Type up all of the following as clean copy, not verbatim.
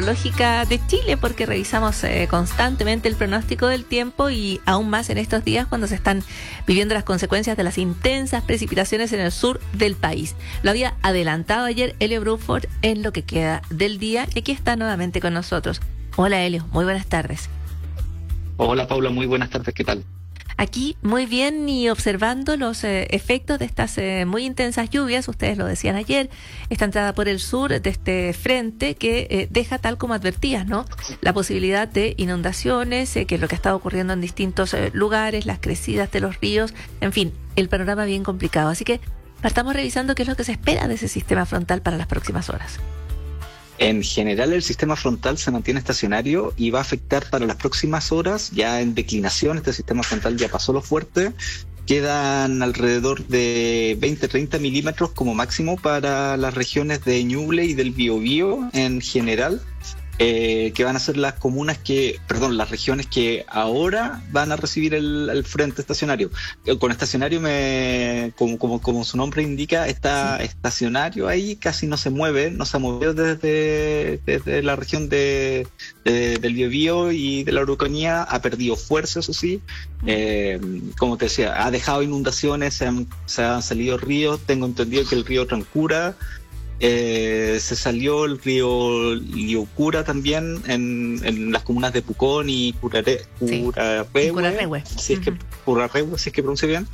Meteorológica de Chile, porque revisamos constantemente el pronóstico del tiempo y aún más en estos días cuando se están viviendo las consecuencias de las intensas precipitaciones en el sur del país. Lo había adelantado ayer Elio Bruford en lo que queda del día y aquí está nuevamente con nosotros. Hola Elio, muy buenas tardes. Hola Paula, muy buenas tardes, ¿qué tal? Aquí muy bien y observando los efectos de estas muy intensas lluvias, ustedes lo decían ayer, esta entrada por el sur de este frente que deja tal como advertías, ¿no? La posibilidad de inundaciones, que es lo que ha estado ocurriendo en distintos lugares, las crecidas de los ríos, en fin, el panorama bien complicado. Así que partamos revisando qué es lo que se espera de ese sistema frontal para las próximas horas. En general el sistema frontal se mantiene estacionario y va a afectar para las próximas horas, ya en declinación. Este sistema frontal ya pasó lo fuerte, quedan alrededor de 20-30 milímetros como máximo para las regiones de Ñuble y del Biobío en general, que van a ser las las regiones que ahora van a recibir el frente estacionario. Con estacionario, como su nombre indica, está estacionario ahí, casi no se mueve, no se ha movido desde la región del Biobío y de la Araucanía, ha perdido fuerza, eso sí. Como te decía, ha dejado inundaciones, se han salido ríos, tengo entendido que el río Trancura, se salió el río Liucura también en las comunas de Pucón y Curarrehue, si es que Curarrehue, si es que pronuncio bien.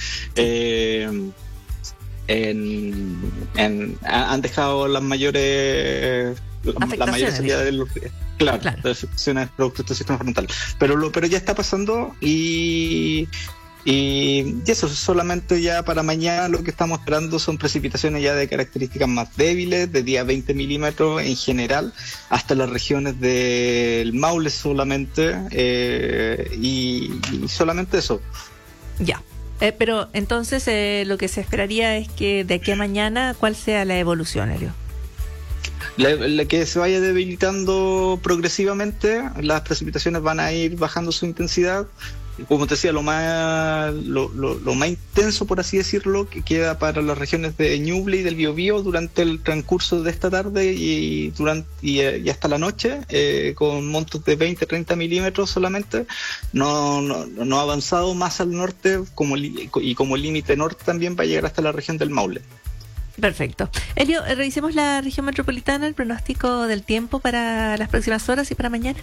Han dejado las mayores salida de los claro. De afectaciones producto de este sistema frontal, pero ya está pasando y eso, solamente ya para mañana lo que estamos esperando son precipitaciones ya de características más débiles, de día 20 milímetros en general, hasta las regiones del Maule solamente, y solamente eso. Ya, pero entonces lo que se esperaría es que de aquí a mañana, ¿cuál sea la evolución, Elio? La que se vaya debilitando progresivamente, las precipitaciones van a ir bajando su intensidad. Como te decía, lo más intenso, por así decirlo, que queda para las regiones de Ñuble y del Biobío durante el transcurso de esta tarde y hasta la noche, con montos de 20-30 milímetros solamente. No ha avanzado más al norte, como límite norte también va a llegar hasta la región del Maule. Perfecto. Elio, revisemos la región metropolitana, el pronóstico del tiempo para las próximas horas y para mañana.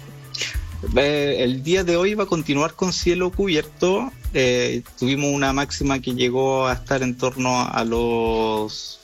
El día de hoy va a continuar con cielo cubierto. Tuvimos una máxima que llegó a estar en torno a los...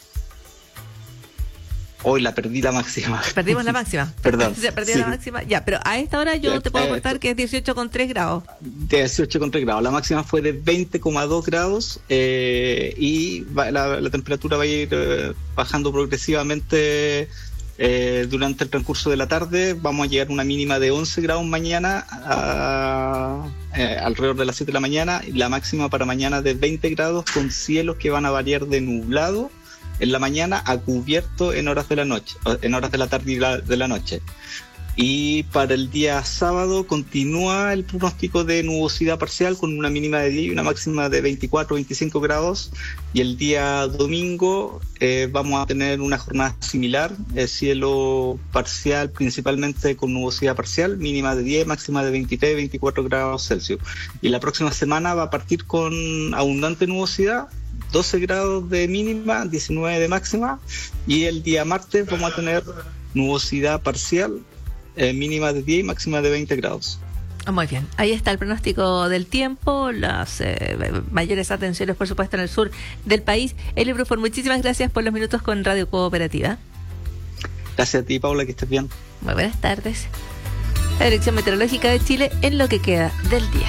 Hoy perdí la máxima. Perdimos la máxima. Perdón. La máxima. Ya, pero a esta hora yo te puedo contar que es 18,3 grados. 18,3 grados. La máxima fue de 20,2 grados y la temperatura va a ir bajando progresivamente. Durante el transcurso de la tarde vamos a llegar a una mínima de 11 grados mañana, alrededor de las 7 de la mañana, y la máxima para mañana de 20 grados, con cielos que van a variar de nublado en la mañana a cubierto en horas de la noche, en horas de la tarde y de la noche. Y para el día sábado continúa el pronóstico de nubosidad parcial con una mínima de 10 y una máxima de 24-25 grados. Y el día domingo vamos a tener una jornada similar, cielo parcial principalmente con nubosidad parcial, mínima de 10, máxima de 23-24 grados Celsius. Y la próxima semana va a partir con abundante nubosidad, 12 grados de mínima, 19 de máxima. Y el día martes vamos a tener nubosidad parcial, mínima de 10 y máxima de 20 grados. Muy bien, ahí está el pronóstico del tiempo, las mayores atenciones por supuesto en el sur del país. Elio Bruford, muchísimas gracias por los minutos con Radio Cooperativa. Gracias a ti, Paula, que estés bien. Muy buenas tardes. La Dirección Meteorológica de Chile en lo que queda del día.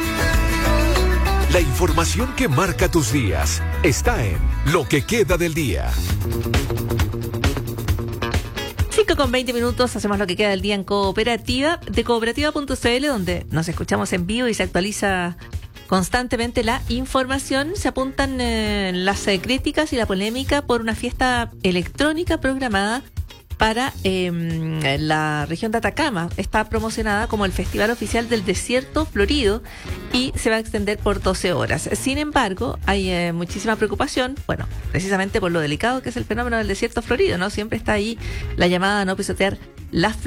La información que marca tus días está en Lo que queda del día. 5:20, hacemos lo que queda del día en Cooperativa, de cooperativa.cl, donde nos escuchamos en vivo y se actualiza constantemente la información. Se apuntan las críticas y la polémica por una fiesta electrónica programada para la región de Atacama. Está promocionada como el Festival Oficial del Desierto Florido y se va a extender por 12 horas. Sin embargo, hay muchísima preocupación, bueno, precisamente por lo delicado que es el fenómeno del desierto florido, ¿no? Siempre está ahí la llamada a no pisotear las